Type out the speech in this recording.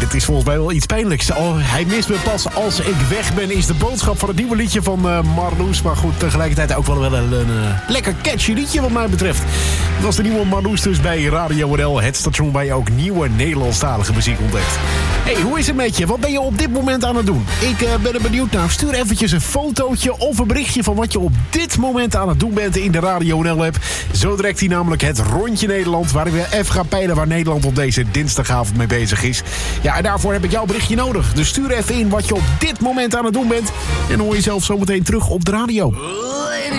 het is volgens mij wel iets pijnlijks. Oh, hij mist me pas als ik weg ben, is de boodschap van het nieuwe liedje van Marloes. Maar goed, tegelijkertijd ook wel een lekker catchy liedje wat mij betreft. Dat was de nieuwe Marloes dus bij Radio NL. Het station waar je ook nieuwe Nederlandstalige muziek ontdekt. Hey, hoe is het met je? Wat ben je op dit moment aan het doen? Ik ben er benieuwd naar. Stuur eventjes een fotootje of een berichtje van wat je op dit moment aan het doen bent in de Radio NL-app. Zo direct hij namelijk het Rondje Nederland, waar we even gaan peilen waar Nederland op deze dinsdagavond mee bezig is. Ja, en daarvoor heb ik jouw berichtje nodig. Dus stuur even in wat je op dit moment aan het doen bent. En dan hoor je zelf zometeen terug op de radio.